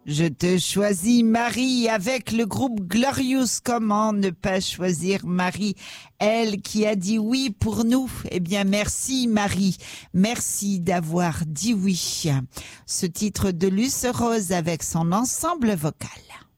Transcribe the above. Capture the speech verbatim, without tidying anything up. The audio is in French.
Je te choisis Marie avec le groupe Glorious. Comment ne pas choisir Marie, elle qui a dit oui pour nous. Eh bien, merci Marie. Merci d'avoir dit oui. Ce titre de Luce Rose avec son ensemble vocal.